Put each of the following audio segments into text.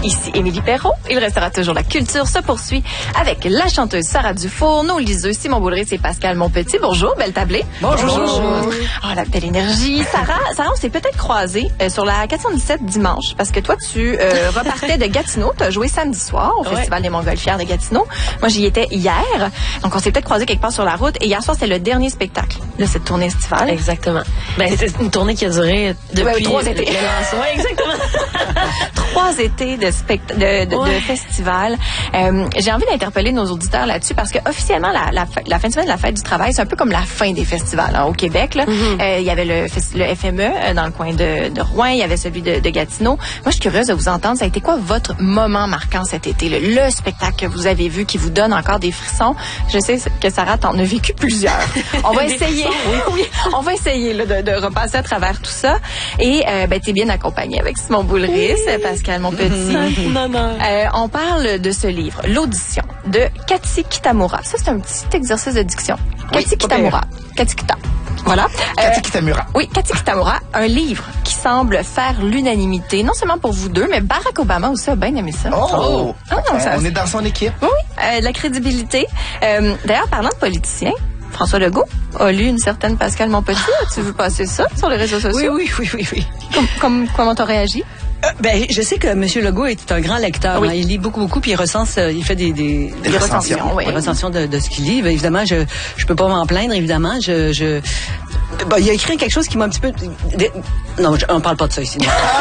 Ici Émilie Perrault. Il restera toujours la culture se poursuit avec la chanteuse Sarah Dufour, nos liseux Simon Boulris et Pascal Monpetit. Bonjour, belle tablée. Bonjour. Oh, la belle énergie. Sarah, on s'est peut-être croisés sur la 417 dimanche parce que toi, tu repartais de Gatineau. Tu as joué samedi soir au Festival des Montgolfières de Gatineau. Moi, j'y étais hier. Donc, on s'est peut-être croisés quelque part sur la route. Et hier soir, c'était le dernier spectacle de cette tournée estivale. Exactement. Ben, c'est une tournée qui a duré depuis 3 étés. Oui, exactement. 3 étés de festival. J'ai envie d'interpeller nos auditeurs là-dessus parce que officiellement la fin de semaine de la fête du travail, c'est un peu comme la fin des festivals au Québec. Là. Il y avait le FME dans le coin de Rouen, il y avait celui de Gatineau. Moi, je suis curieuse de vous entendre. Ça a été quoi votre moment marquant cet été? Le spectacle que vous avez vu qui vous donne encore des frissons? Je sais que Sarah t'en a vécu plusieurs. On va essayer. Oui, on va essayer là, de repasser à travers tout ça. Et t'es bien accompagnée avec Simon Boulris, Pascal Monpetit. Non. On parle de ce livre, L'Audition, de Cathy Kitamura. Ça, c'est un petit exercice de diction. Cathy Kitamura. Cathy Kita. Voilà. Cathy Kitamura. Oui, Cathy Kitamura, un livre qui semble faire l'unanimité, non seulement pour vous deux, mais Barack Obama aussi a bien aimé ça. On est dans son équipe. Oui, la crédibilité. D'ailleurs, parlant de politiciens, François Legault a lu une certaine Pascal Monpetit. As-tu vu passer ça sur les réseaux sociaux? Oui. Comment t'as réagi? Je sais que M. Legault est un grand lecteur. Oui. Il lit beaucoup, puis il recense, il fait des recensions, des recensions de ce qu'il lit. Évidemment, je peux pas m'en plaindre, évidemment. Il a écrit quelque chose qui m'a un petit peu... Non, on parle pas de ça ici.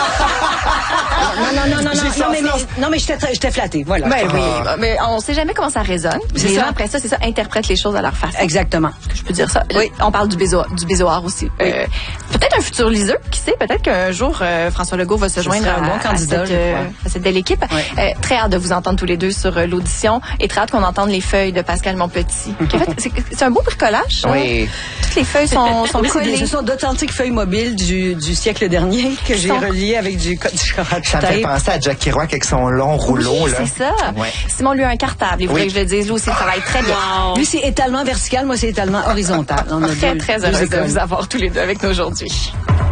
Non, mais j'étais flattée, voilà. Ben oui, mais on sait jamais comment ça résonne. Les gens, après ça, c'est ça, interprètent les choses à leur façon. Exactement. Je peux dire ça. Oui. On parle du bézoard aussi. Oui. Peut-être un futur liseux, qui sait, peut-être qu'un jour, François Legault va se joindre un bon candidat, à cette belle équipe. Oui. Très hâte de vous entendre tous les deux sur l'audition et très hâte qu'on entende les feuilles de Pascal Monpetit. En fait, c'est un beau bricolage. Oui. Toutes les feuilles sont collées. Ce sont d'authentiques feuilles mobiles du siècle dernier que j'ai reliées avec du scotch Ça me fait penser à Jack Kerouac avec son long rouleau. Oui, c'est ça. Ouais. Simon, lui, a un cartable. Il voudrait que je le dise. Lui aussi, il travaille très bien. Wow. Lui, c'est étalement vertical. Moi, c'est étalement horizontal. On a très heureuse de vous avoir tous les deux avec nous aujourd'hui.